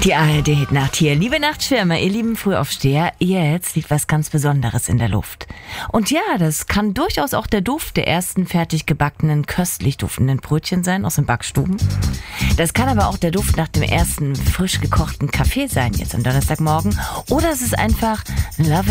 Die ARD-Nacht hier. Liebe Nachtschwärmer, ihr lieben Frühaufsteher, jetzt liegt was ganz Besonderes in der Luft. Und ja, das kann durchaus auch der Duft der ersten fertig gebackenen, köstlich duftenden Brötchen sein aus den Backstuben. Das kann aber auch der Duft nach dem ersten frisch gekochten Kaffee sein, jetzt am Donnerstagmorgen. Oder es ist einfach Love